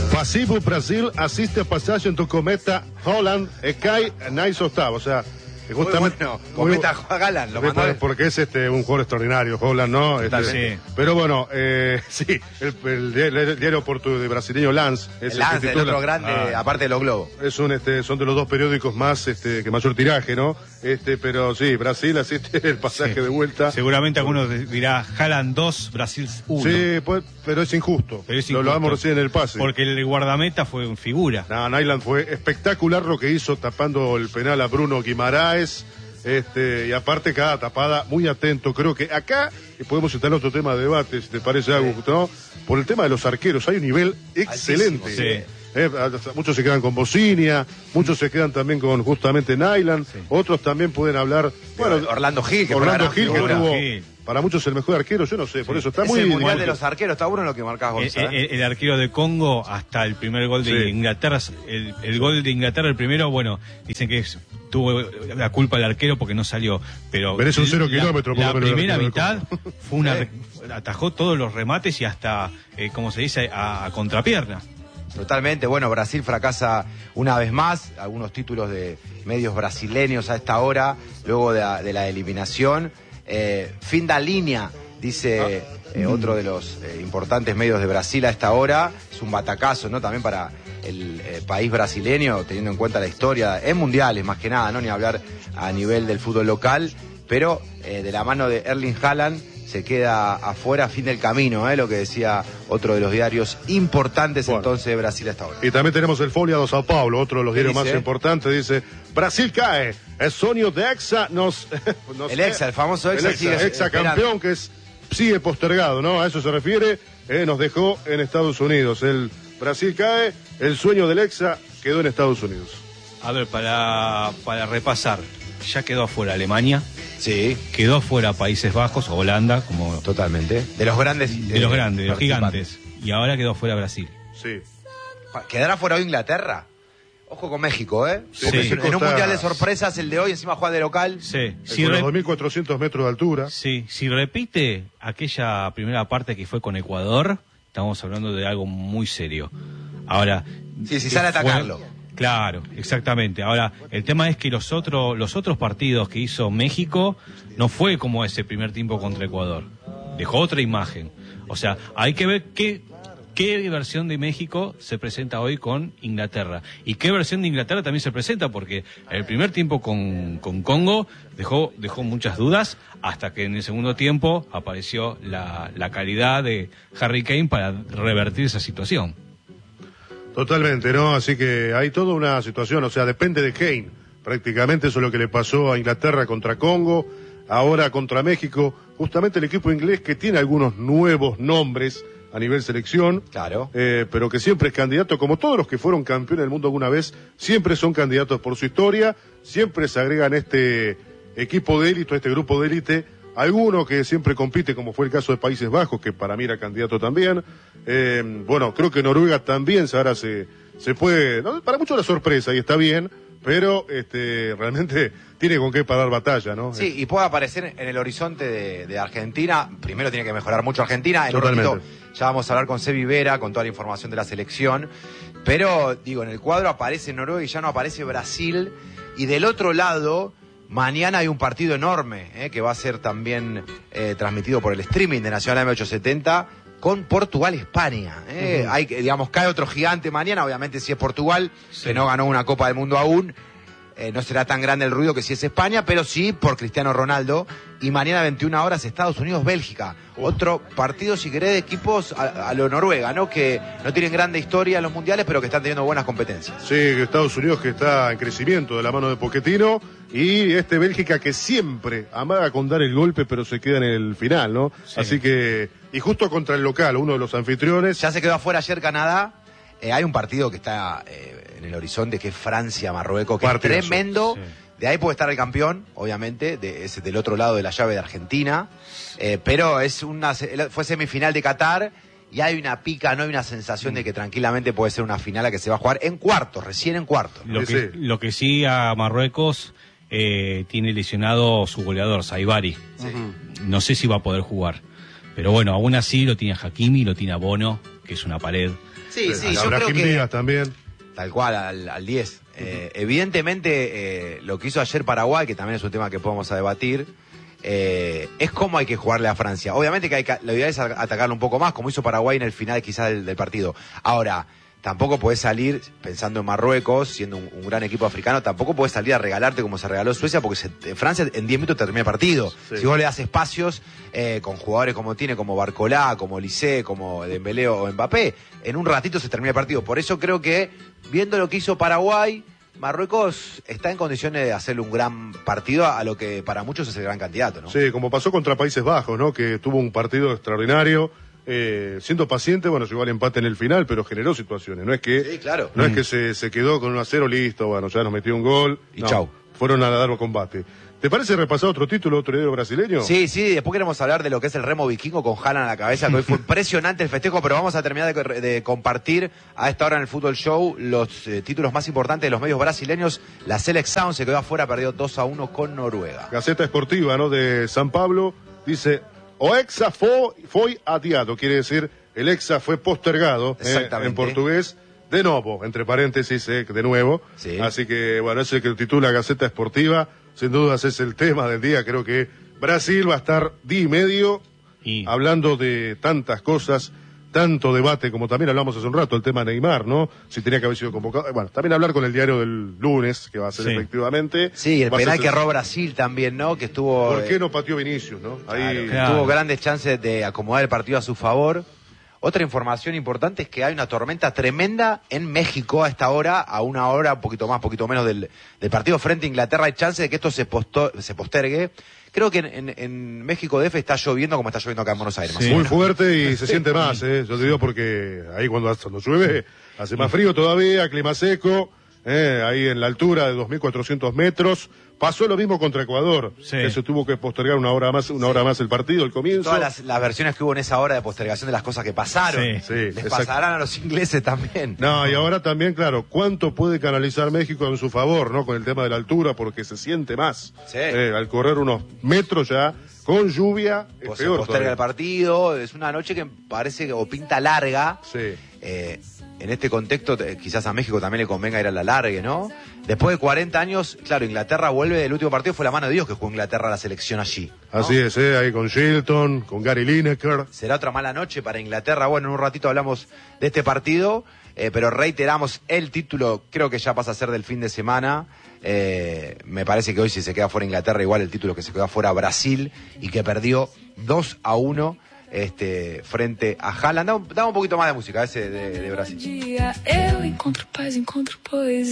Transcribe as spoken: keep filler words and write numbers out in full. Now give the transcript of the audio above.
Pasivo Brasil assiste a passagem do cometa Holland e cai nas ottavas. O sea, justamente. Muy bueno, cometa Haaland, lo mandó. Porque es este un jugador extraordinario, Holland, ¿no? Este, sí. Pero bueno, eh, sí, el, el, el, el diario portugués brasileño Lance. Es el Lance, el, el otro grande, ah, aparte de los globos. Es un, este, son de los dos periódicos más, este, que mayor tiraje, ¿no? Este, pero sí, Brasil asiste el pasaje sí. de vuelta. Seguramente algunos dirá Haaland dos, Brasil uno. Sí, pues, pero es injusto. Pero es injusto. Lo, lo hablamos recién en el pase. Porque el guardameta fue un figura. No, Nyland fue espectacular lo que hizo tapando el penal a Bruno Guimaraes. Este, y aparte cada tapada, muy atento. Creo que acá podemos citar otro tema de debate, si te parece, Augusto, ¿no? Por el tema de los arqueros, hay un nivel excelente. Sí. Eh, muchos se quedan con Bocinia, muchos se quedan también con justamente Nyland, sí. Otros también pueden hablar. Bueno, Orlando Gil, que Orlando Gil, que tuvo Gil. para muchos el mejor arquero, yo no sé, sí. por eso está es muy el mundial muy de los arqueros, está bueno lo que marcás, Gonzalo. El, el, el arquero de Congo hasta el primer gol de sí. Inglaterra, el, el gol de Inglaterra, el primero, bueno, dicen que es, tuvo la culpa del arquero porque no salió, pero merece un cero kilómetro. La, la primera mitad fue una, atajó todos los remates y hasta, eh, como se dice, a, a contrapierna. Totalmente, bueno, Brasil fracasa una vez más, algunos títulos de medios brasileños a esta hora, luego de la, de la eliminación. Eh, fin da línea, dice eh, otro de los eh, importantes medios de Brasil a esta hora. Es un batacazo, ¿no? También para el eh, país brasileño, teniendo en cuenta la historia, en mundiales más que nada, ¿no? Ni hablar a nivel del fútbol local, pero eh, de la mano de Erling Haaland se queda afuera, fin del camino, ¿eh? Lo que decía otro de los diarios importantes bueno. entonces de Brasil hasta ahora. Y también tenemos el Folha de Sao Paulo, otro de los diarios dice? más importantes, dice, Brasil cae, el sueño de Hexa nos... nos el Hexa, el famoso Hexa, el Hexa, Hexa campeón que es, sigue postergado, ¿no? A eso se refiere, eh, nos dejó en Estados Unidos. El Brasil cae, el sueño del Hexa quedó en Estados Unidos. A ver, para, para repasar, ya quedó afuera Alemania. Sí. Quedó afuera Países Bajos, Holanda, como... Totalmente. De los grandes... De los grandes, de los gigantes. Y ahora quedó afuera Brasil. Sí. ¿Quedará fuera hoy Inglaterra? Ojo con México, ¿eh? Sí. Porque Sí. en un Está... mundial de sorpresas, el de hoy encima juega de local. Sí. Si con re... los dos mil cuatrocientos metros de altura. Sí. Si repite aquella primera parte que fue con Ecuador, estamos hablando de algo muy serio. Ahora... Sí, si sale a atacarlo. Fue... Claro, exactamente. Ahora, el tema es que los otros los otros partidos que hizo México no fue como ese primer tiempo contra Ecuador. Dejó otra imagen. O sea, hay que ver qué, qué versión de México se presenta hoy con Inglaterra. Y qué versión de Inglaterra también se presenta, porque el primer tiempo con, con Congo dejó, dejó muchas dudas, hasta que en el segundo tiempo apareció la, la calidad de Harry Kane para revertir esa situación. Totalmente, ¿no? Así que hay toda una situación, o sea, depende de Kane. Prácticamente eso es lo que le pasó a Inglaterra contra Congo, ahora contra México. Justamente el equipo inglés que tiene algunos nuevos nombres a nivel selección. Claro. Eh, pero que siempre es candidato, como todos los que fueron campeones del mundo alguna vez, siempre son candidatos por su historia, siempre se agregan este equipo de élite, este grupo de élite, alguno que siempre compite, como fue el caso de Países Bajos, que para mí era candidato también. Eh, bueno, creo que Noruega también ahora se, se puede, ¿no? Para mucho la sorpresa, y está bien, pero este realmente tiene con qué parar batalla, ¿no? Sí, y puede aparecer en el horizonte de, de Argentina. Primero tiene que mejorar mucho Argentina. En Totalmente. un ratito ya vamos a hablar con Sebi Vera, con toda la información de la selección. Pero, digo, en el cuadro aparece Noruega y ya no aparece Brasil. Y del otro lado... Mañana hay un partido enorme, eh, que va a ser también eh, transmitido por el streaming de Nacional M ochocientos setenta con Portugal-España. Eh. Uh-huh. Hay, digamos, cae otro gigante mañana, obviamente si es Portugal, sí. que no ganó una Copa del Mundo aún, eh, no será tan grande el ruido que si es España, pero sí por Cristiano Ronaldo. Y mañana veintiuna horas Estados Unidos-Bélgica. Uh. Otro partido, si querés, de equipos a, a lo Noruega, ¿no? Que no tienen grande historia en los mundiales, pero que están teniendo buenas competencias. Sí, Estados Unidos que está en crecimiento de la mano de Pochettino, y este Bélgica que siempre amaga con dar el golpe, pero se queda en el final, ¿no? Sí. Así que, y justo contra el local, uno de los anfitriones. Ya se quedó afuera ayer Canadá. Eh, hay un partido que está eh, en el horizonte, que es Francia-Marruecos, que Partidazo. Es tremendo. Sí. De ahí puede estar el campeón, obviamente, de, es del otro lado de la llave de Argentina. Eh, pero es una fue semifinal de Qatar y hay una pica, no hay una sensación de que tranquilamente puede ser una final a que se va a jugar en cuartos, recién en cuartos. Lo que, lo que sí a Marruecos eh, tiene lesionado su goleador, Saibari. Sí. No sé si va a poder jugar. Pero bueno, aún así lo tiene a Hakimi, lo tiene a Bono, que es una pared. Sí, sí, yo Habrá creo que... Díaz también. Tal cual, al, al diez. Eh, evidentemente, eh, lo que hizo ayer Paraguay, que también es un tema que podemos a debatir, eh, es cómo hay que jugarle a Francia. Obviamente que hay que, la idea es atacarlo un poco más, como hizo Paraguay en el final quizás del, del partido. Ahora, tampoco podés salir, pensando en Marruecos, siendo un, un gran equipo africano, tampoco podés salir a regalarte como se regaló Suecia, porque se, Francia en diez minutos termina el partido. Sí. Si vos le das espacios eh, con jugadores como tiene, como Barcolá, como Lisé, como Dembélé o Mbappé, en un ratito se termina el partido. Por eso creo que, viendo lo que hizo Paraguay, Marruecos está en condiciones de hacerle un gran partido a lo que para muchos es el gran candidato, ¿no? Sí, como pasó contra Países Bajos, ¿no? Que tuvo un partido extraordinario. Eh, siendo paciente, bueno, llegó al empate en el final, pero generó situaciones. No es que, sí, claro. no mm. es que se, se quedó con uno a cero, listo, bueno, ya nos metió un gol. Y no, chau. Fueron a dar combate. ¿Te parece repasar otro título, otro héroe brasileño? Sí, sí, después queremos hablar de lo que es el remo vikingo con Haaland a la cabeza, que hoy fue impresionante el festejo, pero vamos a terminar de, de compartir a esta hora en el Fútbol Show los eh, títulos más importantes de los medios brasileños. La Selección se quedó afuera, perdió dos a uno con Noruega. Gaceta Esportiva, ¿no? De San Pablo, dice, o Hexa foi, foi adiado, quiere decir, el Hexa fue postergado, eh, en portugués, de nuevo, entre paréntesis, eh, de nuevo. Sí. Así que, bueno, ese que titula Gaceta Esportiva, sin dudas es el tema del día. Creo que Brasil va a estar día y medio y... hablando de tantas cosas, tanto debate, como también hablamos hace un rato, el tema de Neymar, ¿no? Si tenía que haber sido convocado. Bueno, también hablar con el diario del lunes, que va a ser sí. efectivamente. Sí, el va penal ser... que erró Brasil también, ¿no? Que estuvo... ¿Por qué no pateó Vinicius, no? Ahí... Claro, claro. Tuvo grandes chances de acomodar el partido a su favor. Otra información importante es que hay una tormenta tremenda en México a esta hora, a una hora, un poquito más, poquito menos del, del partido frente a Inglaterra. Hay chance de que esto se, posto, se postergue. Creo que en, en, en México D F está lloviendo como está lloviendo acá en Buenos Aires. Sí. Más Muy fuerte y se siente más, ¿eh? Yo te digo porque ahí cuando, cuando llueve hace más frío todavía, clima seco, eh, ahí en la altura de dos mil cuatrocientos metros. Pasó lo mismo contra Ecuador, sí. que se tuvo que postergar una hora más, una sí. hora más el partido, el comienzo. Todas las, las versiones que hubo en esa hora de postergación de las cosas que pasaron, sí. Sí, les exacto. pasarán a los ingleses también. No, y ahora también, claro, ¿cuánto puede canalizar México en su favor, no? Con el tema de la altura, porque se siente más. Sí. Eh, al correr unos metros ya, con lluvia, es pues peor se posterga todavía el partido, es una noche que parece o pinta larga. Sí. Eh, en este contexto, quizás a México también le convenga ir a la largue, ¿no? Después de cuarenta años, claro, Inglaterra vuelve, el último partido fue la mano de Dios que jugó Inglaterra a la selección allí, ¿no? Así es, ¿eh? Ahí con Shilton, con Gary Lineker. Será otra mala noche para Inglaterra. Bueno, en un ratito hablamos de este partido, eh, pero reiteramos, el título creo que ya pasa a ser del fin de semana. Eh, me parece que hoy si se queda fuera Inglaterra, igual el título que se queda fuera Brasil y que perdió dos a uno. Este, frente a Haaland. Dame, dame un poquito más de música ese de, de Brasil.